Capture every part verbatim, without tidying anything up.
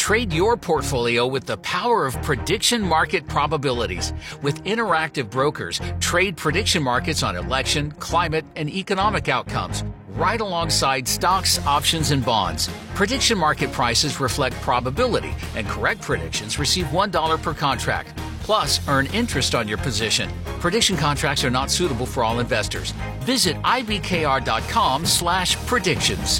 Trade your portfolio with the power of prediction market probabilities. With Interactive Brokers, trade prediction markets on election, climate, and economic outcomes, right alongside stocks, options, and bonds. Prediction market prices reflect probability, and correct predictions receive one dollar per contract. Plus, earn interest on your position. Prediction contracts are not suitable for all investors. Visit ibkr.com slash predictions.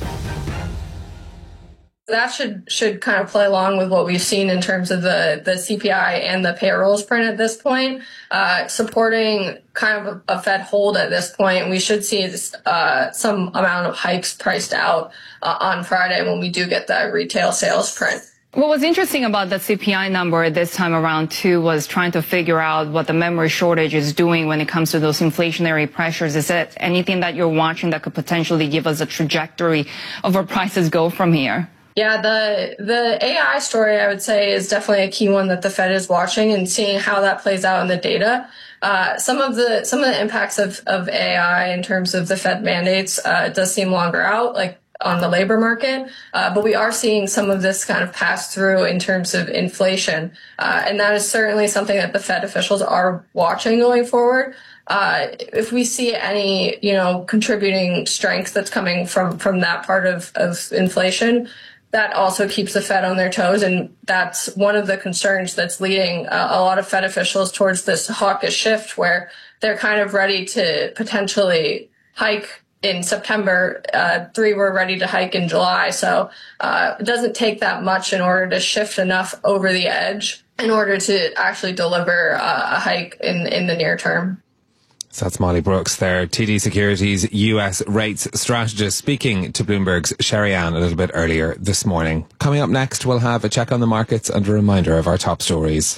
That should should kind of play along with what we've seen in terms of the, the C P I and the payrolls print at this point, uh, supporting kind of a, a Fed hold at this point. We should see uh, some amount of hikes priced out uh, on Friday when we do get that retail sales print. What was interesting about the C P I number this time around, too, was trying to figure out what the memory shortage is doing when it comes to those inflationary pressures. Is it anything that you're watching that could potentially give us a trajectory of where prices go from here? Yeah, the the A I story, I would say, is definitely a key one that the Fed is watching and seeing how that plays out in the data. Uh, some of the some of the impacts of, of A I in terms of the Fed mandates uh, does seem longer out, like on the labor market, uh, but we are seeing some of this kind of pass through in terms of inflation, uh, and that is certainly something that the Fed officials are watching going forward. Uh, if we see any, you know, contributing strength that's coming from from that part of, of inflation, that also keeps the Fed on their toes, and that's one of the concerns that's leading uh, a lot of Fed officials towards this hawkish shift where they're kind of ready to potentially hike in September. Uh, three were ready to hike in July, so uh, it doesn't take that much in order to shift enough over the edge in order to actually deliver uh, a hike in, in the near term. So that's Molly Brooks there, T D Securities U S rates strategist, speaking to Bloomberg's Sherry Ann a little bit earlier this morning. Coming up next, we'll have a check on the markets and a reminder of our top stories.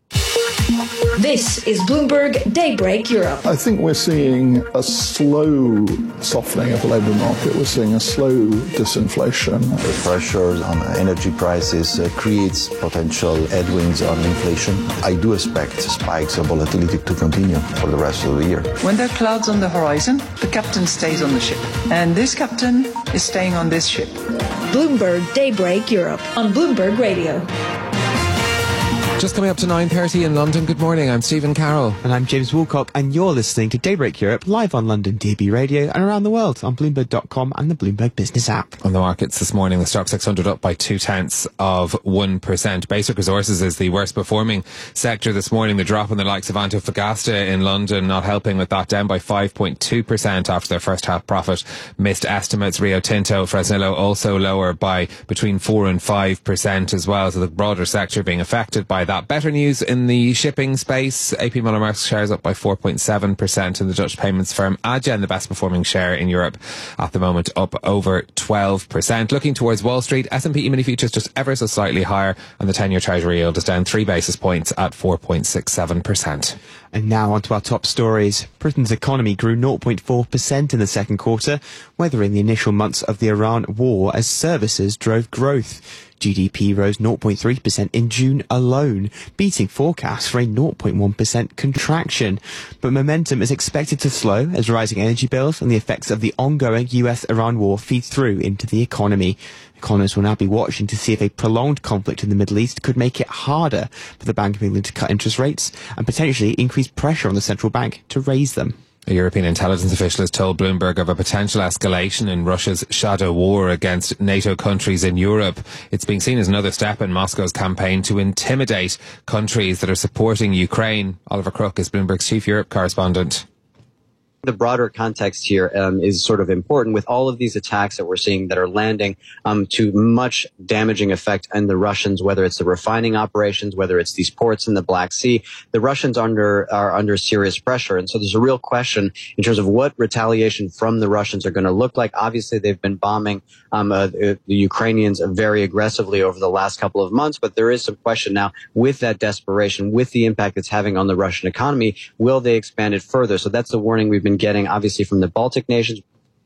This is Bloomberg Daybreak Europe. I think we're seeing a slow softening of the labour market. We're seeing a slow disinflation. The pressures on energy prices uh, creates potential headwinds on inflation. I do expect spikes of volatility to continue for the rest of the year. When there are clouds on the horizon, the captain stays on the ship. And this captain is staying on this ship. Bloomberg Daybreak Europe on Bloomberg Radio. Just coming up to nine thirty in London. Good morning, I'm Stephen Carroll. And I'm James Woolcock, and you're listening to Daybreak Europe live on London D A B Radio and around the world on Bloomberg dot com and the Bloomberg Business app. On the markets this morning, the Stock six hundred up by two-tenths of one percent. Basic Resources is the worst performing sector this morning. The drop in the likes of Antofagasta in London not helping with that, down by five point two percent after their first half profit missed estimates. Rio Tinto, Fresnillo also lower by between four and five percent as well. So the broader sector being affected by that. Better news in the shipping space. A P Møller Maersk shares up by four point seven percent, and the Dutch payments firm Adyen, the best performing share in Europe at the moment, up over twelve percent. Looking towards Wall Street, S and P E-mini futures just ever so slightly higher, and the ten-year Treasury yield is down three basis points at four point six seven percent. And now on to our top stories. Britain's economy grew zero point four percent in the second quarter, weathering the initial months of the Iran war as services drove growth. G D P rose zero point three percent in June alone, beating forecasts for a zero point one percent contraction. But momentum is expected to slow as rising energy bills and the effects of the ongoing U S Iran war feed through into the economy. Economists will now be watching to see if a prolonged conflict in the Middle East could make it harder for the Bank of England to cut interest rates and potentially increase pressure on the central bank to raise them. A European intelligence official has told Bloomberg of a potential escalation in Russia's shadow war against NATO countries in Europe. It's being seen as another step in Moscow's campaign to intimidate countries that are supporting Ukraine. Oliver Crook is Bloomberg's chief Europe correspondent. The broader context here um, is sort of important with all of these attacks that we're seeing that are landing um, to much damaging effect on the Russians, whether it's the refining operations, whether it's these ports in the Black Sea. The Russians under are under serious pressure. And so there's a real question in terms of what retaliation from the Russians are going to look like. Obviously, they've been bombing um, uh, the Ukrainians very aggressively over the last couple of months. But there is some question now with that desperation, with the impact it's having on the Russian economy. Will they expand it further? So that's the warning we've been getting, obviously, from the Baltic nations.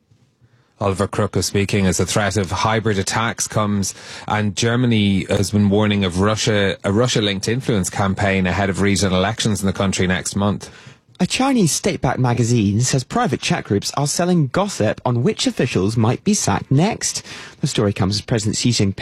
Oliver Crook is speaking as the threat of hybrid attacks comes, and Germany has been warning of Russia, a Russia-linked influence campaign ahead of regional elections in the country next month. A Chinese state-backed magazine says private chat groups are selling gossip on which officials might be sacked next. The story comes as President Xi Jinping